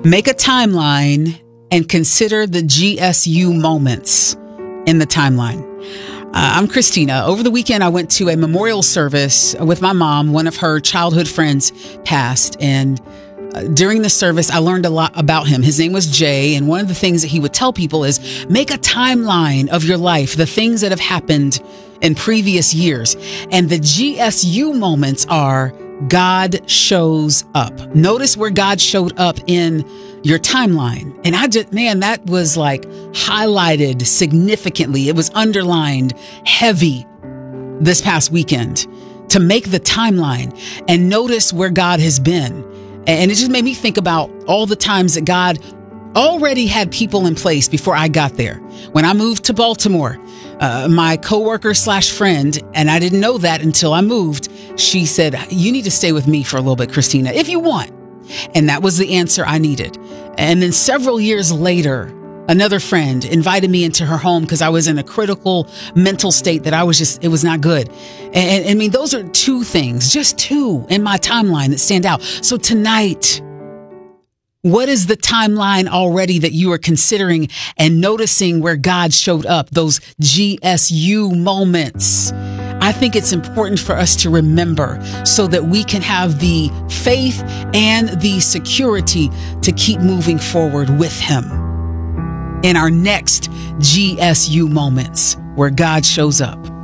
Make a timeline and consider the GSU moments in the timeline. I'm Christina. Over the weekend, I went to a memorial service with my mom. One of her childhood friends passed, and during the service, I learned a lot about him. His name was Jay, and one of the things that he would tell people is make a timeline of your life, the things that have happened in previous years. And the GSU moments are God shows up. Notice where God showed up in your timeline. And that was like highlighted significantly. It was underlined heavy this past weekend to make the timeline and notice where God has been. And it just made me think about all the times that God already had people in place before I got there. When I moved to Baltimore, my coworker / friend, and I didn't know that until I moved, she said, "You need to stay with me for a little bit, Christina, if you want." And that was the answer I needed. And then several years later, another friend invited me into her home because I was in a critical mental state that it was not good. And I mean, those are two things, just two in my timeline that stand out. So tonight, what is the timeline already that you are considering and noticing where God showed up, those GSU moments? I think it's important for us to remember so that we can have the faith and the security to keep moving forward with Him in our next GSU moments where God shows up.